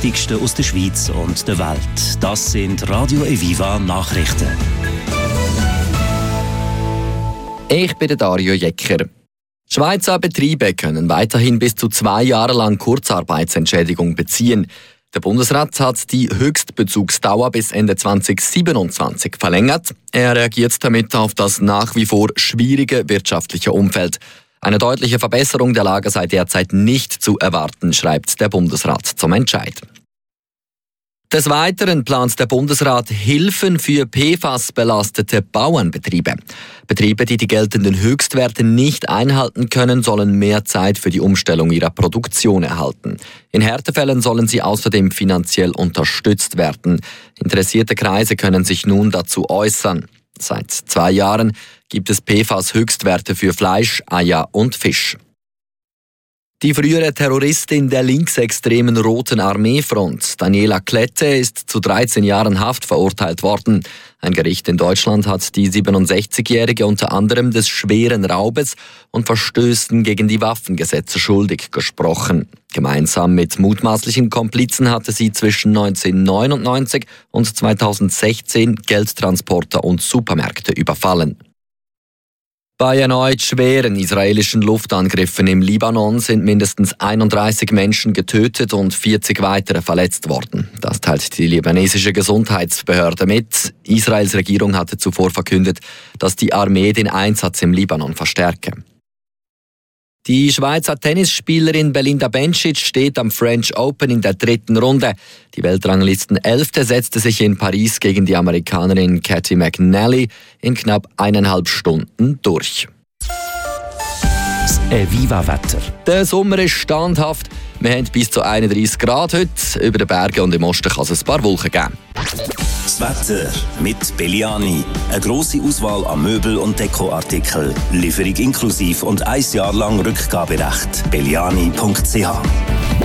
Wichtigsten aus der Schweiz und der Welt. Das sind Radio Eviva Nachrichten. Ich bin Dario Jecker. Schweizer Betriebe können weiterhin bis zu 2 Jahre lang Kurzarbeitsentschädigung beziehen. Der Bundesrat hat die Höchstbezugsdauer bis Ende 2027 verlängert. Er reagiert damit auf das nach wie vor schwierige wirtschaftliche Umfeld. Eine deutliche Verbesserung der Lage sei derzeit nicht zu erwarten, schreibt der Bundesrat zum Entscheid. Des Weiteren plant der Bundesrat Hilfen für PFAS-belastete Bauernbetriebe. Betriebe, die die geltenden Höchstwerte nicht einhalten können, sollen mehr Zeit für die Umstellung ihrer Produktion erhalten. In Härtefällen sollen sie außerdem finanziell unterstützt werden. Interessierte Kreise können sich nun dazu äußern. Seit 2 Jahren gibt es PFAS-Höchstwerte für Fleisch, Eier und Fisch. Die frühere Terroristin der linksextremen Roten Armeefront, Daniela Klette, ist zu 13 Jahren Haft verurteilt worden. Ein Gericht in Deutschland hat die 67-Jährige unter anderem des schweren Raubes und Verstößen gegen die Waffengesetze schuldig gesprochen. Gemeinsam mit mutmaßlichen Komplizen hatte sie zwischen 1999 und 2016 Geldtransporter und Supermärkte überfallen. Bei erneut schweren israelischen Luftangriffen im Libanon sind mindestens 31 Menschen getötet und 40 weitere verletzt worden. Das teilt die libanesische Gesundheitsbehörde mit. Israels Regierung hatte zuvor verkündet, dass die Armee den Einsatz im Libanon verstärke. Die Schweizer Tennisspielerin Belinda Bencic steht am French Open in der 3. Runde. Die Weltranglisten-11. setzte sich in Paris gegen die Amerikanerin Cathy McNally in knapp 1,5 Stunden durch. Das Eviva-Wetter. Der Sommer ist standhaft. Wir haben bis zu 31 Grad heute. Über den Bergen und im Osten kann es ein paar Wolken geben. Das Wetter mit Belliani. Eine grosse Auswahl an Möbel- und Dekoartikeln. Lieferung inklusive und 1 Jahr lang Rückgaberecht. Belliani.ch